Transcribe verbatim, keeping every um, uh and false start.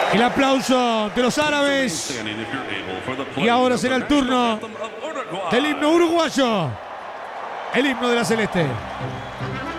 El aplauso de los árabes. Y ahora será el turno del himno uruguayo. El himno de la celeste.